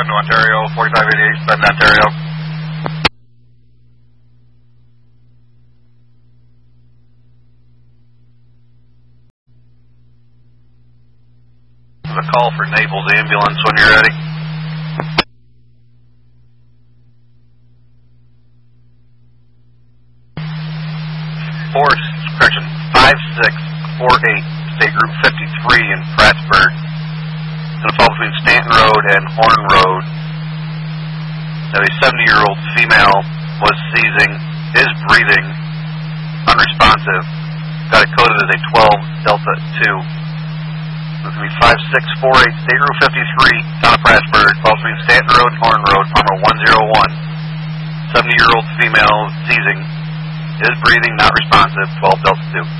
Bend, Ontario, 4588, Bend, Ontario. The call for Naples ambulance when you're ready. Force, correction, 5648, State Route 53 in Prattsburg. It's going to fall between Stanton Road and Horn Road. Now, a 70-year-old female was seizing, is breathing, unresponsive. Got it coded as a 12 Delta 2. It's going to be 5648, State Route 53, town of Prattsburg, falls between Stanton Road and Horn Road, Farmer 101. 70-year-old female seizing, is breathing, not responsive, 12 Delta 2.